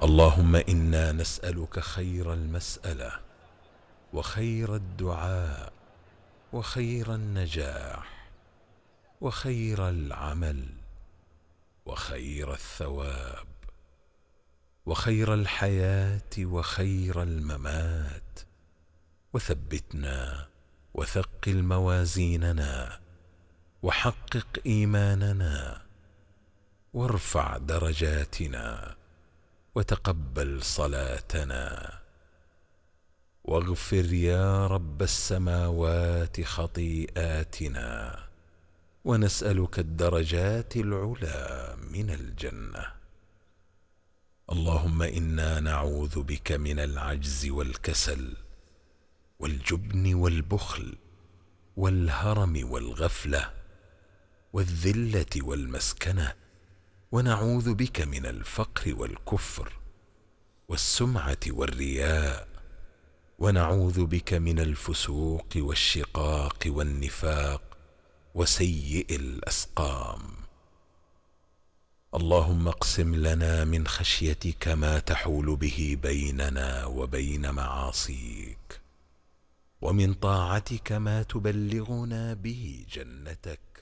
اللهم إنا نسألك خير المسألة وخير الدعاء وخير النجاح وخير العمل وخير الثواب وخير الحياة وخير الممات، وثبتنا وثقل موازيننا وحقق إيماننا وارفع درجاتنا وتقبل صلاتنا، واغفر يا رب السماوات خطيئاتنا، ونسألك الدرجات العلى من الجنة. اللهم إنا نعوذ بك من العجز والكسل والجبن والبخل والهرم والغفلة والذلة والمسكنة، ونعوذ بك من الفقر والكفر والسمعة والرياء، ونعوذ بك من الفسوق والشقاق والنفاق وسيء الأسقام. اللهم اقسم لنا من خشيتك ما تحول به بيننا وبين معاصيك، ومن طاعتك ما تبلغنا به جنتك،